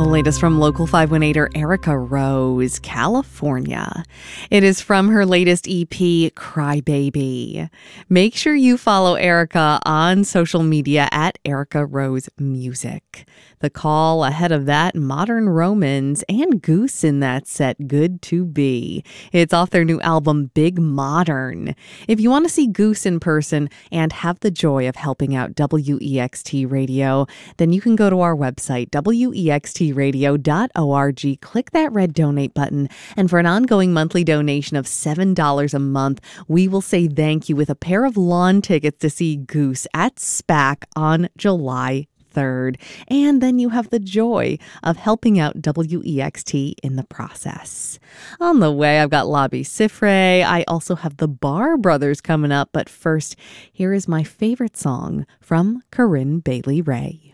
The latest from local 518er Erica Rose, California. It is from her latest EP, Cry Baby. Make sure you follow Erica on social media at Erica Rose Music. The Call, ahead of that, Modern Romans, and Goose in that set, Good to Be. It's off their new album, Big Modern. If you want to see Goose in person and have the joy of helping out WEXT Radio, then you can go to our website, wextradio.org, click that red donate button, and for an ongoing monthly donation of $7 a month, we will say thank you with a pair of lawn tickets to see Goose at SPAC on July 3rd. And then you have the joy of helping out WEXT in the process. On the way, I've got Labi Siffre. I also have the Barr Brothers coming up. But first, here is my favorite song from Corinne Bailey Rae.